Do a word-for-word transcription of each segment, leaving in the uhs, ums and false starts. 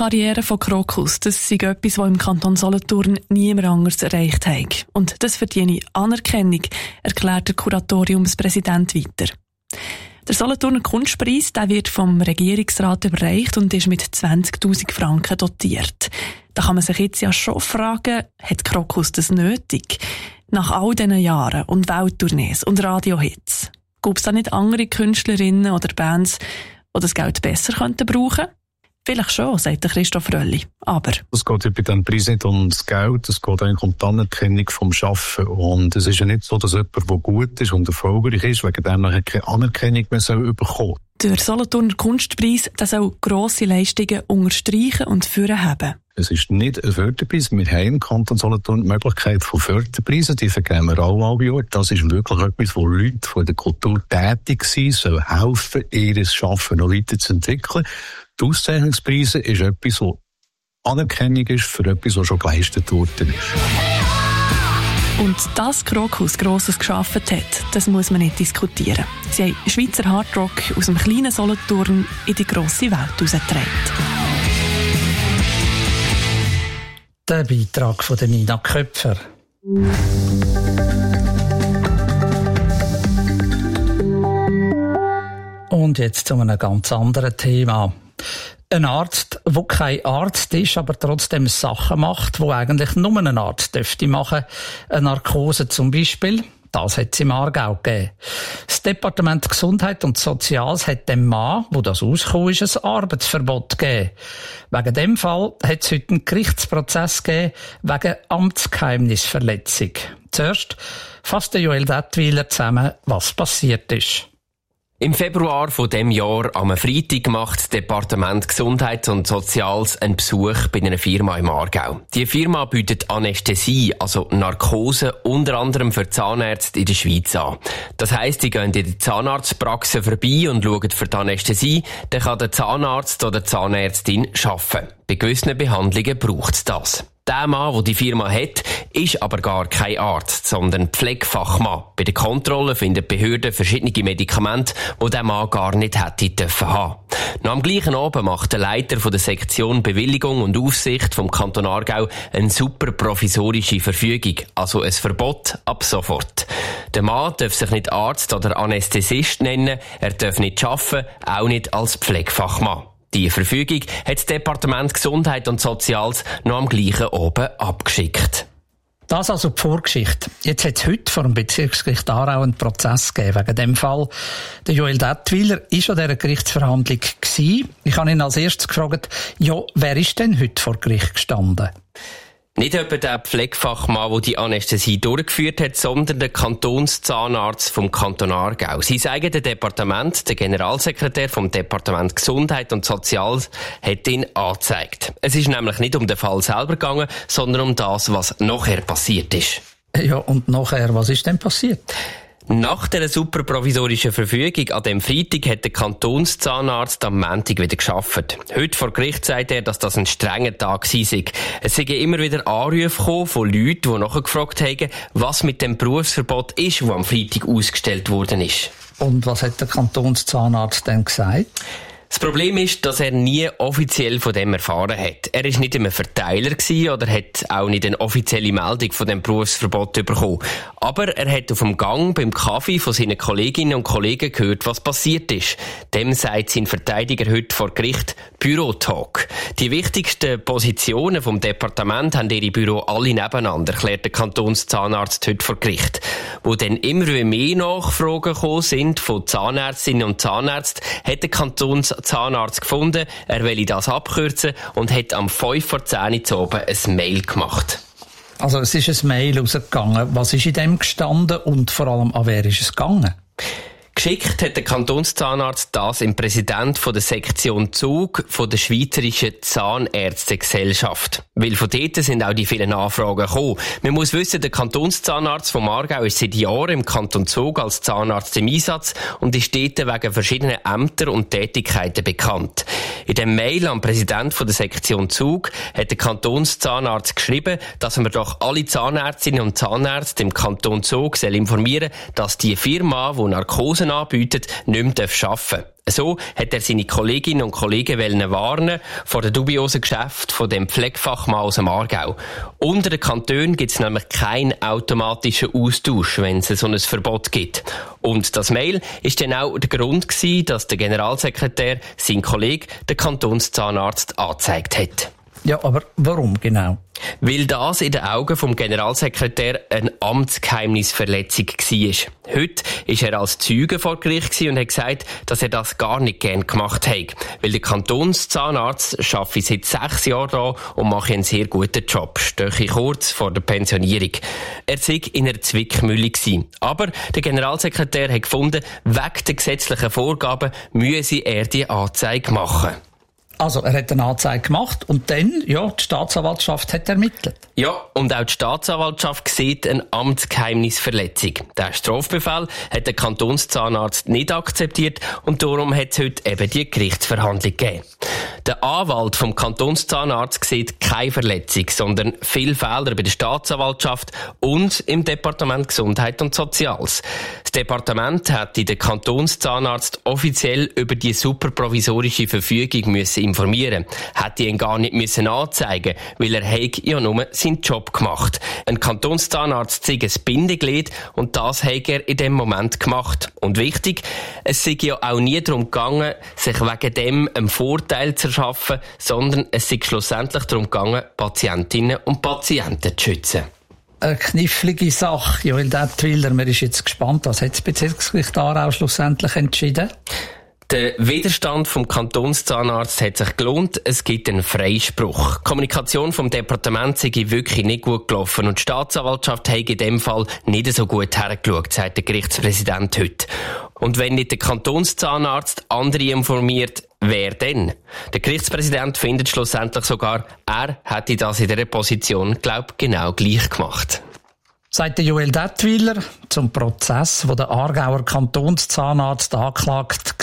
Karriere von Krokus, das ist etwas, was im Kanton Solothurn niemand anderes erreicht hat. Und das verdiene Anerkennung, erklärt der Kuratoriumspräsident weiter. Der Solothurner Kunstpreis, der wird vom Regierungsrat überreicht und ist mit zwanzigtausend Franken dotiert. Da kann man sich jetzt ja schon fragen, hat Krokus das nötig? Nach all diesen Jahren und Welttournees und Radiohits. Gibt es da nicht andere Künstlerinnen oder Bands, die das Geld besser könnten brauchen? Vielleicht schon, sagt Christoph Rölli. Aber es geht ja bei diesem Preis nicht um das Geld, es geht eigentlich um die Anerkennung vom Schaffen. Und es ist ja nicht so, dass jemand, der gut ist und erfolgreich ist, wegen dem nachher keine Anerkennung mehr bekommen soll. Der Solothurner Kunstpreis, der soll grosse Leistungen unterstreichen und vorheben. Es ist nicht ein Förderpreis. Wir haben im Kanton Solothurn die Möglichkeit von Förderpreisen, die vergeben wir alle alle Jahre. Das ist wirklich etwas, wo Leute von der Kultur tätig sind, sollen helfen, ihr Schaffen noch weiterzuentwickeln. Die Auszeichnungspreise ist etwas, was Anerkennung ist für etwas, was schon geleistet worden ist. Und dass Krokus Grosses geschaffen hat, das muss man nicht diskutieren. Sie haben Schweizer Hardrock aus dem kleinen Solothurn in die grosse Welt herausgetragen. Der Beitrag von Nina Köpfer. Und jetzt zu einem ganz anderen Thema. Ein Arzt, der kein Arzt ist, aber trotzdem Sachen macht, die eigentlich nur ein Arzt dürfte machen. Eine Narkose zum Beispiel. Das hat es im Aargau gegeben. Das Departement Gesundheit und Soziales hat dem Mann, wo das rausgekommen ist, ein Arbeitsverbot gegeben. Wegen dem Fall hat es heute einen Gerichtsprozess gegeben, wegen Amtsgeheimnisverletzung. Zuerst fasst Joel Dettwiler zusammen, was passiert ist. Im Februar von dem Jahr am Freitag macht das Departement Gesundheit und Soziales einen Besuch bei einer Firma im Aargau. Die Firma bietet Anästhesie, also Narkose, unter anderem für Zahnärzte in der Schweiz an. Das heisst, die gehen in die Zahnarztpraxen vorbei und schauen für die Anästhesie, dann kann der Zahnarzt oder die Zahnärztin arbeiten. Bei gewissen Behandlungen braucht es das. Der Mann, der die Firma hat, ist aber gar kein Arzt, sondern Pflegefachmann. Bei der Kontrolle finden die Behörden verschiedene Medikamente, die der Mann gar nicht hätte dürfen haben. Noch am gleichen Abend macht der Leiter von der Sektion Bewilligung und Aufsicht vom Kanton Aargau eine super provisorische Verfügung, also ein Verbot ab sofort. Der Mann darf sich nicht Arzt oder Anästhesist nennen, er darf nicht arbeiten, auch nicht als Pflegefachmann. Die Verfügung hat das Departement Gesundheit und Soziales noch am gleichen Oben abgeschickt. Das also die Vorgeschichte. Jetzt hat es heute vor dem Bezirksgericht Aarau einen Prozess gegeben. Wegen dem Fall, der Joel Dettwiler war an dieser Gerichtsverhandlung gewesen. Ich habe ihn als erstes gefragt, ja, wer ist denn heute vor Gericht gestanden? Nicht etwa der Pflegefachmann, der die Anästhesie durchgeführt hat, sondern der Kantonszahnarzt vom Kanton Aargau. Sie sagen, der Departement, der Generalsekretär vom Departement Gesundheit und Soziales, hat ihn angezeigt. Es ist nämlich nicht um den Fall selber gegangen, sondern um das, was nachher passiert ist. Ja, und nachher, was ist denn passiert? Nach dieser super provisorischen Verfügung an dem Freitag hat der Kantonszahnarzt am Montag wieder gearbeitet. Heute vor Gericht sagt er, dass das ein strenger Tag sei. Es seien immer wieder Anrufe gekommen von Leuten, die nachgefragt haben, was mit dem Berufsverbot ist, das am Freitag ausgestellt worden ist. Und was hat der Kantonszahnarzt denn gesagt? Das Problem ist, dass er nie offiziell von dem erfahren hat. Er war nicht im Verteiler gewesen oder hat auch nicht eine offizielle Meldung von dem Berufsverbot bekommen. Aber er hat auf dem Gang beim Kaffee von seinen Kolleginnen und Kollegen gehört, was passiert ist. Dem sagt sein Verteidiger heute vor Gericht Bürotalk. Die wichtigsten Positionen vom Departement haben ihre Büro alle nebeneinander, erklärt der Kantonszahnarzt heute vor Gericht. Wo dann immer mehr Nachfragen gekommen sind von Zahnärztinnen und Zahnärzten, hat der Kantonszahnarzt gefunden, er wolle das abkürzen und hat am fünf vor zehn Uhr oben ein Mail gemacht. Also es ist ein Mail rausgegangen. Was ist in dem gestanden und vor allem an wer ist es gegangen? Geschickt hat der Kantonszahnarzt das im Präsident von der Sektion Zug von der Schweizerischen Zahnärztegesellschaft. Weil von dort sind auch die vielen Anfragen gekommen. Man muss wissen, der Kantonszahnarzt vom Aargau ist seit Jahren im Kanton Zug als Zahnarzt im Einsatz und ist dort wegen verschiedener Ämter und Tätigkeiten bekannt. In dem Mail am Präsident von der Sektion Zug hat der Kantonszahnarzt geschrieben, dass man doch alle Zahnärztinnen und Zahnärzte im Kanton Zug informieren soll, dass die Firma, die Narkosen anbietet, nicht mehr arbeiten darf. So hat er seine Kolleginnen und Kollegen warnen vor den dubiosen Geschäften von dem Pflegefachmann aus dem Aargau. Unter den Kantonen gibt es nämlich keinen automatischen Austausch, wenn es so ein Verbot gibt. Und das Mail ist dann auch der Grund gewesen, dass der Generalsekretär seinen Kollegen, den Kantonszahnarzt, angezeigt hat. Ja, aber warum genau? Weil das in den Augen vom Generalsekretär eine Amtsgeheimnisverletzung war. Heute war er als Zeuge vor Gericht und hat gesagt, dass er das gar nicht gern gemacht hat. Weil der Kantonszahnarzt arbeitet seit sechs Jahren da und macht einen sehr guten Job, stehe kurz vor der Pensionierung. Er sei in einer Zwickmühle gewesen. Aber der Generalsekretär hat gefunden, wegen der gesetzlichen Vorgaben müsse er die Anzeige machen. Also, er hat eine Anzeige gemacht und dann, ja, die Staatsanwaltschaft hat ermittelt. Ja, und auch die Staatsanwaltschaft sieht eine Amtsgeheimnisverletzung. Der Strafbefehl hat der Kantonszahnarzt nicht akzeptiert und darum hat es heute eben die Gerichtsverhandlung gegeben. Der Anwalt vom Kantonszahnarzt sieht keine Verletzung, sondern viele Fehler bei der Staatsanwaltschaft und im Departement Gesundheit und Soziales. Das Departement hätte den Kantonszahnarzt offiziell über die superprovisorische Verfügung müssen informieren, hätte ihn gar nicht müssen anzeigen, weil er hat ja nur seinen Job gemacht. Ein Kantonszahnarzt sei ein Bindeglied und das hat er in dem Moment gemacht. Und wichtig, es sei ja auch nie darum gegangen, sich wegen dem einen Vorteil zu verschaffen, sondern es sei schlussendlich darum gegangen, Patientinnen und Patienten zu schützen. Eine knifflige Sache, Joel Dettwiller. Man ist jetzt gespannt, was hat das Bezirksgericht Aarau schlussendlich entschieden? Der Widerstand vom Kantonszahnarzt hat sich gelohnt. Es gibt einen Freispruch. Die Kommunikation vom Departement sei wirklich nicht gut gelaufen und die Staatsanwaltschaft hat in dem Fall nicht so gut hergeschaut, sagt der Gerichtspräsident heute. Und wenn nicht der Kantonszahnarzt andere informiert, wer denn? Der Gerichtspräsident findet schlussendlich sogar, er hätte das in dieser Position, glaub, genau gleich gemacht. Sagt der Joel Dettwiller zum Prozess, wo der Aargauer Kantonszahnarzt angeklagt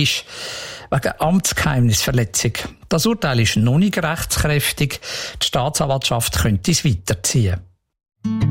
war, wegen Amtsgeheimnisverletzung. Das Urteil ist noch nicht rechtskräftig. Die Staatsanwaltschaft könnte es weiterziehen.